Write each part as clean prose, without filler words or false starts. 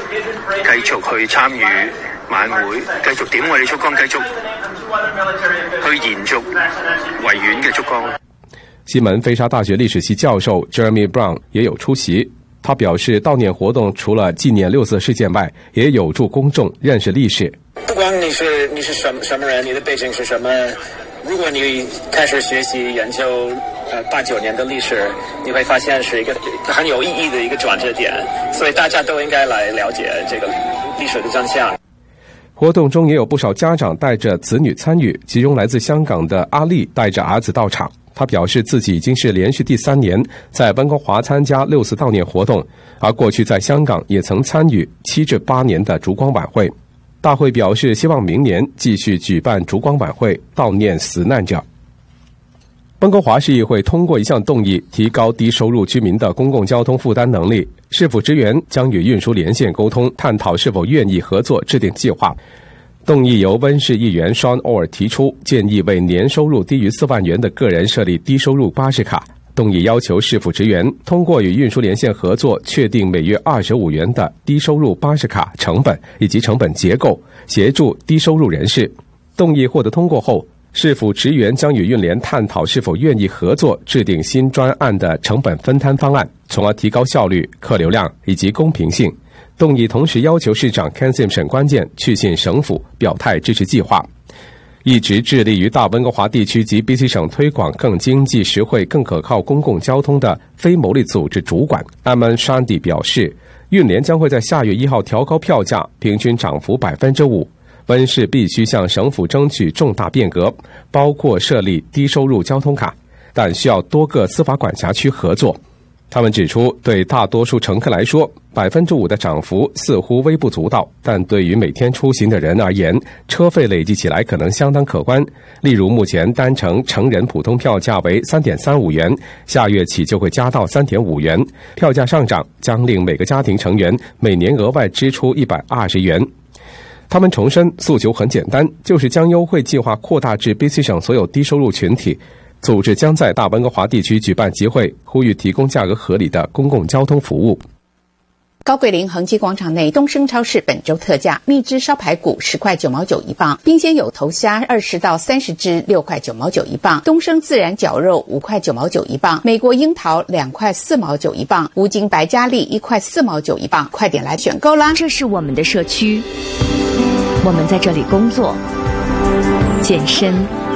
繼續去參與晚會，繼續點我哋燭光，繼續去延續維園嘅燭光。 西門菲沙大學歷史系教授 Jeremy Brown 也有出席。他表示，悼念活動除了紀念6四事件外，也有助公眾認識歷史。 不光你是什麼人，你的背景是什麼，如果你開始學習研究89年的歷史，你會發現是一個很有意義的一個轉折點，所以大家都應該來了解這個歷史的真相。 活動中也有不少家長帶着子女參與，其中來自香港的阿麗帶着兒子到場。他表示自己已經是連續第3年在溫哥華參加6四悼念活動，而過去在香港也曾參與7至8年的燭光晚會。大會表示希望明年繼續舉辦燭光晚會，悼念死難者。溫哥華市議會通過一項動議，提高低收入居民的公共交通負擔能力。市府職員將與運輸連線溝通，探討是否願意合作制定計劃。動議由溫市議員 Sean Orr 提出，建議為年收入低於4萬元的個人設立低收入巴士卡。動議要求市府職員通過與運輸連線合作，確定每月25元的低收入巴士卡成本以及成本結構，協助低收入人士。動議獲得通過後，市府職員將與運聯探討是否願意合作制定新專案的成本分攤方案，從而提高效率、客流量以及公平性。動議同時要求市長 Ken Sim 沈關鍵去信省府表態支持計劃。一直致力於大溫哥華地區及 BC 省推廣更經濟實惠、更可靠公共交通的非牟利組織主管 Aman Shandy 表示，運聯將會在下月1號調高票價，平均漲幅 5%。溫市必須向省府爭取重大變革，包括設立低收入交通卡，但需要多個司法管轄區合作。他們指出，對大多數乘客來說，5%的漲幅似乎微不足道，但對於每天出行的人而言，車費累計起來可能相當可觀。例如，目前單程成人普通票價為 3.35 元，下月起就會加到 3.5 元。票價上漲將令每個家庭成員每年額外支出120元。他們重申訴求很簡單，就是將優惠計劃擴大至 BC 省所有低收入群體。組織將在大溫哥華地區舉辦集會，呼籲提供價格合理的公共交通服務。 高桂林恒基廣場內，東升超市本周特價，蜜汁燒排骨10塊9毛9一磅，冰鮮有頭蝦20到30隻6塊9毛9一磅，東升自然絞肉5塊9毛9一磅，美國櫻桃2塊4毛9一磅，無筋白加利1塊4毛9一磅，快點來選購啦！ 這是我們的社區，我們在這裡工作、健身，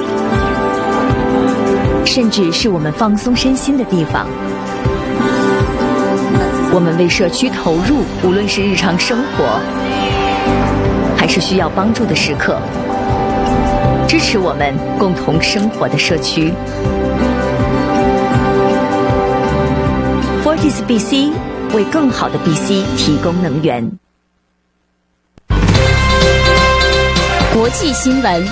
甚至是我們放鬆身心的地方。我們為社區投入，無論是日常生活還是需要幫助的時刻，支持我們共同生活的社區。Fortis BC 為更好的 BC 提供能源。國際新聞。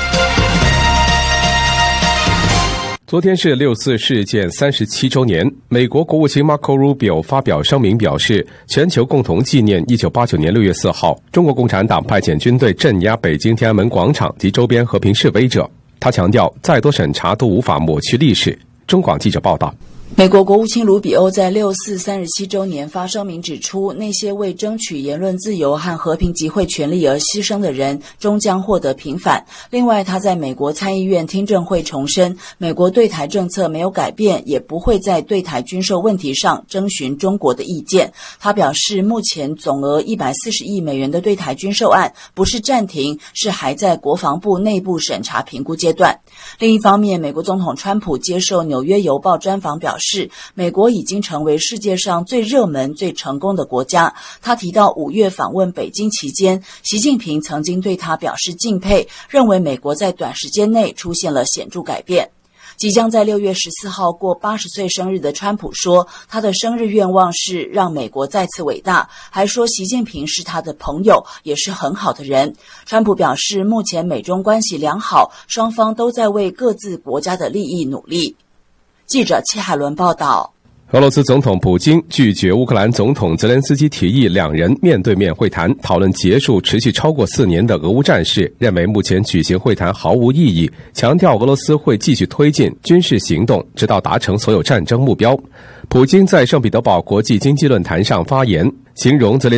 昨天是6四事件37周年，美國國務卿 Marco Rubio 發表聲明表示，全球共同紀念1989年6月4號中國共產黨派遣軍隊鎮壓北京天安門廣場及周邊和平示威者。他強調，再多審查都無法抹去歷史。中廣記者報道。 美國國務卿盧比歐在6四37周年發聲明指出，那些為爭取言論自由和和平集會權利而犧牲的人終將獲得平反。另外，他在美國參議院聽證會重申，美國對台政策沒有改變，也不會在對台軍售問題上徵詢中國的意見。他表示，目前總額140億美元的對台軍售案不是暫停，是還在國防部內部審查評估階段。另一方面，美國總統川普接受紐約郵報專訪表示，美國已經成為世界上最熱門、最成功的國家。他提到5月訪問北京期間，習近平曾經對他表示敬佩，認為美國在短時間內出現了顯著改變。即將在6月14號過80歲生日的川普說，他的生日願望是讓美國再次偉大，還說習近平是他的朋友，也是很好的人。川普表示，目前美中關係良好，雙方都在為各自國家的利益努力。記者戚海倫報道。 俄羅斯總統普京拒絕烏克蘭總統澤連斯基提議兩人面對面會談，討論結束持續超過4年的俄烏戰事，認為目前舉行會談毫無意義，強調俄羅斯會繼續推進軍事行動，直到達成所有戰爭目標。普京在聖彼得堡國際經濟論壇上發言，形容澤連